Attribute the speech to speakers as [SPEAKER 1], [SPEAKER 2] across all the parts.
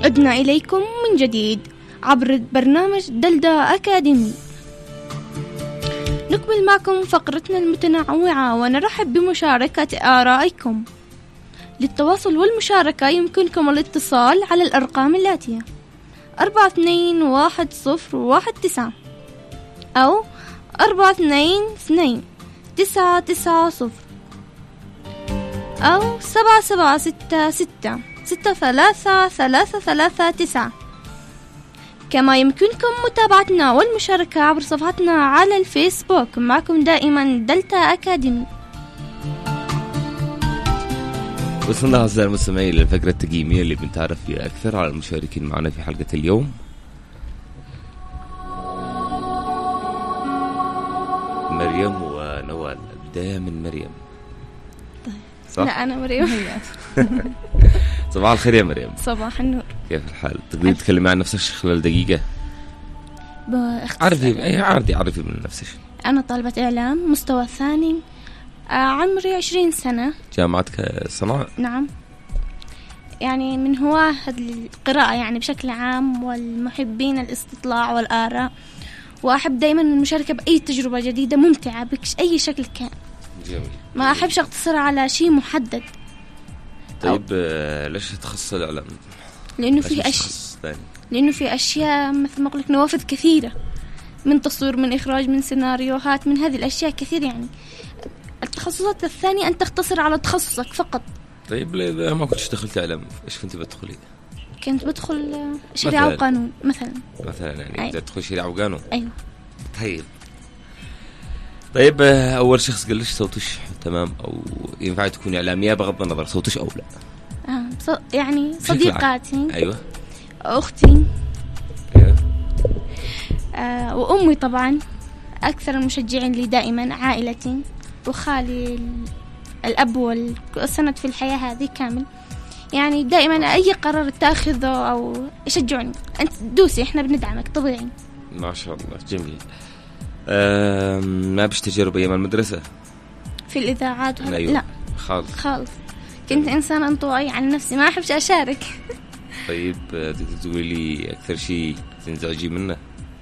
[SPEAKER 1] عدنا إليكم من جديد عبر برنامج دلدا أكاديمي. نكمل معكم فقرتنا المتنوعة ونرحب بمشاركة آرائكم. للتواصل والمشاركة يمكنكم الاتصال على الأرقام الآتية 421019 أو 422990 أو 7766633339. كما يمكنكم متابعتنا والمشاركة عبر صفحتنا على الفيسبوك. معكم دائما دلتا أكاديمي.
[SPEAKER 2] وصلنا أعزائي المستمعين للفقرة التقييمية اللي بنتعرف فيها أكثر على المشاركين معنا في حلقة اليوم. مريم ونوال. بداية من مريم.
[SPEAKER 1] صح؟ لا أنا مريم.
[SPEAKER 2] صباح الخير يا مريم.
[SPEAKER 1] صباح النور.
[SPEAKER 2] كيف الحال؟ تقدري تتكلمي عن نفسك خلال دقيقة؟ عرفي من نفسك.
[SPEAKER 1] أنا طالبة إعلام مستوى ثاني، عمري 20 سنة.
[SPEAKER 2] جامعتك صنعاء؟
[SPEAKER 1] نعم. يعني من هواة القراءة يعني بشكل عام، والمحبين الاستطلاع والآراء، وأحب دايما المشاركة بأي تجربة جديدة ممتعة بأي شكل كان.
[SPEAKER 2] جميل.
[SPEAKER 1] ما أحبش أقتصر على شيء محدد.
[SPEAKER 2] طيب ليش تخصص الإعلام؟
[SPEAKER 1] لأنه في أشياء مثل ما قلت نوافذ كثيرة، من تصوير، من إخراج، من سيناريوهات، من هذه الأشياء كثير. يعني التخصصات الثانية أن تختصر على تخصصك فقط.
[SPEAKER 2] طيب إذا ما كنتش دخلت إعلام إيش كنت بدخلي؟
[SPEAKER 1] كنت بدخل شريعة وقانون مثلا
[SPEAKER 2] يعني تدخل شريعة وقانون.
[SPEAKER 1] أيوة.
[SPEAKER 2] طيب أول شخص قال ليش صوتش تمام أو ينفع تكون إعلامية بغض النظر صوتش أو لا؟
[SPEAKER 1] يعني صديقاتي.
[SPEAKER 2] أيوة.
[SPEAKER 1] أختي. أيوة. وأمي طبعا أكثر المشجعين لي دائما، عائلتي وخالي الأب والسند في الحياة هذه كامل. يعني دائما أي قرار تأخذه أو يشجعني، أنت دوسي إحنا بندعمك طبيعي.
[SPEAKER 2] ما شاء الله جميل. ما بش تجربة أيام المدرسة
[SPEAKER 1] في الإذاعات؟
[SPEAKER 2] أيوة.
[SPEAKER 1] لا
[SPEAKER 2] خالص.
[SPEAKER 1] كنت إنسان انطوائي عن نفسي، ما أحبش أشارك.
[SPEAKER 2] طيب تقولي لي أكثر شيء تنزعجي منه؟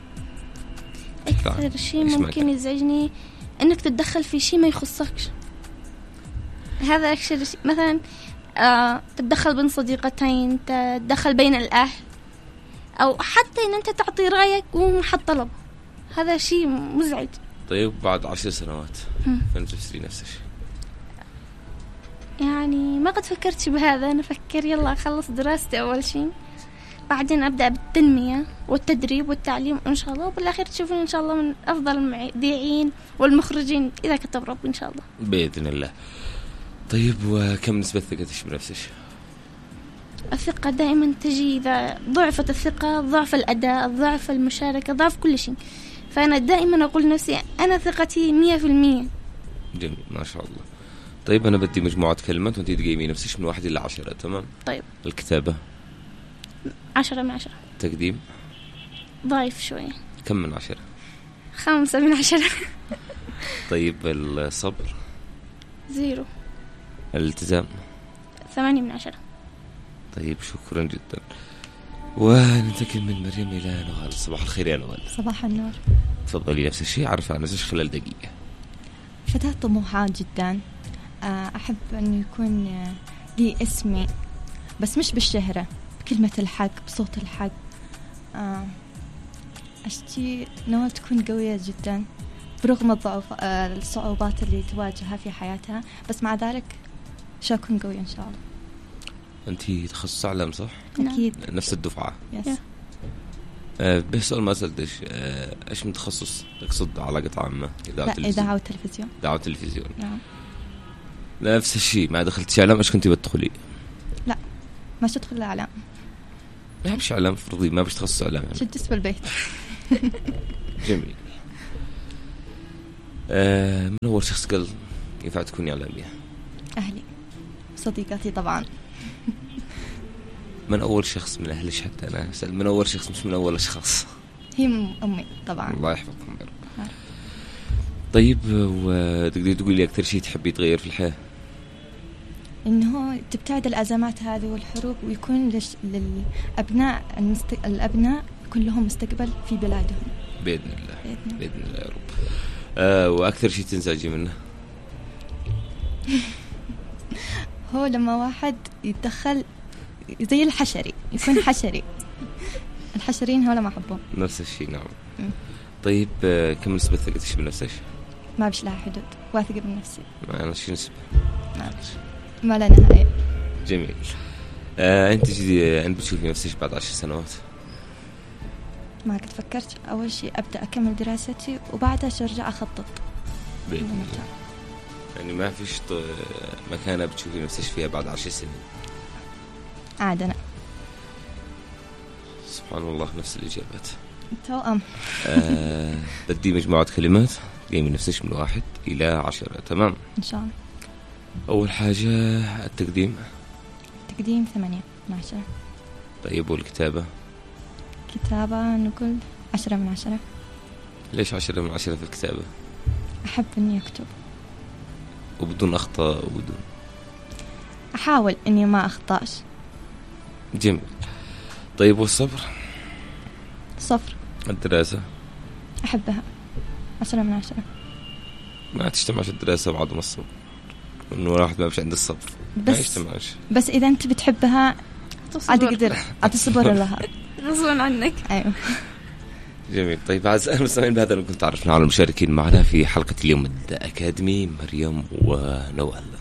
[SPEAKER 1] أكثر شيء ممكن يزعجني إنك تتدخل في شيء ما يخصكش. هذا أكثر شيء. مثلا تتدخل بين صديقتين، تتدخل بين الأهل، أو حتى إن أنت تعطي رأيك ومحط طلب. هذا شيء مزعج.
[SPEAKER 2] طيب بعد 10 سنوات فين تفسري نفسك؟
[SPEAKER 1] يعني ما قد فكرت بهذا. أنا أفكر يلا أخلص دراستي أول شيء، بعدين أبدأ بالتنمية والتدريب والتعليم إن شاء الله، وبالآخر تشوفون إن شاء الله من أفضل المذيعين والمخرجين إذا كتب رب إن شاء الله
[SPEAKER 2] بإذن الله. طيب وكم نسبة ثقتك بنفسك؟
[SPEAKER 1] الثقة دائما تجي إذا ضعفت الثقة، ضعف الأداء، ضعف المشاركة، ضعف كل شيء. فأنا دائما أقول نفسي أنا ثقتي 100%.
[SPEAKER 2] جميل ما شاء الله. طيب أنا بدي مجموعة كلمات وأنتي تقيمي نفسك من 1 إلى 10. تمام؟
[SPEAKER 1] طيب.
[SPEAKER 2] الكتابة
[SPEAKER 1] 10 من 10.
[SPEAKER 2] تقديم
[SPEAKER 1] ضعيف شوية.
[SPEAKER 2] كم من 10؟
[SPEAKER 1] 5 من 10.
[SPEAKER 2] طيب الصبر
[SPEAKER 1] 0.
[SPEAKER 2] الالتزام
[SPEAKER 1] 8 من 10.
[SPEAKER 2] طيب شكرا جدا. وننتقل من مريم إلى نوال. صباح الخير يا نوال.
[SPEAKER 3] صباح النور.
[SPEAKER 2] تفضلي نفس الشيء، عارفة عن نفسك خلال دقيقة.
[SPEAKER 3] فتاة طموحة جدا، أحب أن يكون لي اسمي بس مش بالشهرة، بكلمة الحق، بصوت الحق. أشتي نوال تكون قوية جدا برغم الصعوبات اللي تواجهها في حياتها، بس مع ذلك أكون قوية إن شاء الله.
[SPEAKER 2] أنتي تخصص إعلام صح؟
[SPEAKER 3] أكيد.
[SPEAKER 2] نفس الدفعة.
[SPEAKER 3] يس.
[SPEAKER 2] بسؤال ما سألتش إيش من تخصص؟ تقصد علاقة عامة؟
[SPEAKER 3] إذاعة وتلفزيون.
[SPEAKER 2] إذاعة وتلفزيون.
[SPEAKER 3] نعم.
[SPEAKER 2] نفس الشيء. ما دخلتش إعلام إيش كنتي بتدخلي؟
[SPEAKER 3] لا ما تدخل إعلام.
[SPEAKER 2] ما بش إعلام فرضي، ما بش تخصص إعلام يعني.
[SPEAKER 3] شدس بالبيت.
[SPEAKER 2] جميل. من أول شخص قال ينفع تكوني إعلامية؟
[SPEAKER 3] أهلي صديقاتي طبعا.
[SPEAKER 2] من أول شخص من أهلش؟ حتى أنا أسأل من أول شخص مش من أول أشخاص.
[SPEAKER 3] هي أمي طبعا.
[SPEAKER 2] الله يحفظكم يا رب. طيب وتقدري تقولي أكثر شيء تحبي تغير في الحياة؟
[SPEAKER 3] إنه تبتعد الأزمات هذه والحروب، ويكون للأبناء الأبناء كلهم مستقبل في بلادهم
[SPEAKER 2] بإذن الله. بإذن الله يا رب. وأكثر شيء تنزعجي منه؟
[SPEAKER 3] هو لما واحد يتدخل زي الحشري، يكون حشري. الحشرين هؤلاء ما أحبهم.
[SPEAKER 2] نفس الشيء نعم. طيب كم نسبة ثقتك بنفسك؟
[SPEAKER 3] ما بش لها حدود، واثقة بنفسي.
[SPEAKER 2] ما شو نسبة؟
[SPEAKER 3] ما لا نهاية.
[SPEAKER 2] جميل. أنت بتشوفي نفسك بعد 10 سنوات؟
[SPEAKER 3] ما قد فكرت. أول شيء أبدأ أكمل دراستي وبعدها أرجع أخطط.
[SPEAKER 2] يعني ما فيش مكانة بتشوفي نفسك فيها بعد 10 سنين؟
[SPEAKER 3] عادنا.
[SPEAKER 2] سبحان الله، نفس الإجابات.
[SPEAKER 3] توأم.
[SPEAKER 2] بدي مجموعة كلمات قيمي نفسك من 1 إلى 10. تمام
[SPEAKER 3] إن شاء الله.
[SPEAKER 2] أول حاجة التقديم
[SPEAKER 3] 8 من 10.
[SPEAKER 2] طيب والكتابة؟
[SPEAKER 3] كتابة نقول 10 من 10.
[SPEAKER 2] ليش 10 من 10 في الكتابة؟
[SPEAKER 3] أحب إني أكتب
[SPEAKER 2] وبدون أخطاء وبدون،
[SPEAKER 3] أحاول إني ما أخطأش.
[SPEAKER 2] جميل. طيب والصبر؟
[SPEAKER 3] 0.
[SPEAKER 2] الدراسة؟
[SPEAKER 3] أحبها 10 من 10.
[SPEAKER 2] ما تجتمعش الدراسة وعدم الصبر، إنه واحد ما بش عند الصبر ما يجتمعش.
[SPEAKER 3] بس إذا أنت بتحبها عاد قدر أتصبر لها
[SPEAKER 1] غصبا عنك.
[SPEAKER 3] أيوه.
[SPEAKER 2] جميل. طيب أعزائي المستمعين، بهذا نكون تعرفنا على المشاركين معنا في حلقة اليوم الأكاديمي، مريم ونوال.